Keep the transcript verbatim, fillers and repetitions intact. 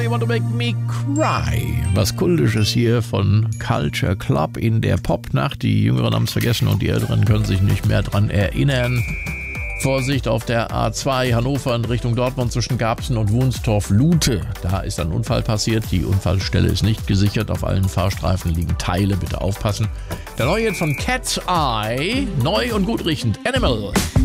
You Want to Make Me Cry. Was Kultisches hier von Culture Club in der Popnacht. Die Jüngeren haben es vergessen und die Älteren können sich nicht mehr dran erinnern. Vorsicht auf der A zwei Hannover in Richtung Dortmund zwischen Garbsen und Wunstorf-Lute. Da ist ein Unfall passiert. Die Unfallstelle ist nicht gesichert. Auf allen Fahrstreifen liegen Teile. Bitte aufpassen. Der neue Hit von Cat's Eye. Neu und gut riechend. Animal.